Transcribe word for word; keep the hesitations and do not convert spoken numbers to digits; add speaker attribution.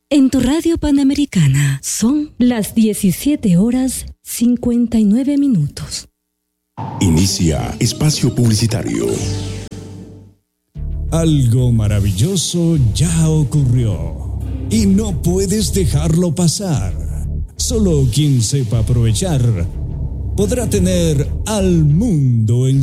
Speaker 1: En tu radio Panamericana son las diecisiete horas cincuenta y nueve minutos.
Speaker 2: Inicia espacio publicitario.
Speaker 3: Algo maravilloso ya ocurrió y no puedes dejarlo pasar. Solo quien sepa aprovechar podrá tener al mundo en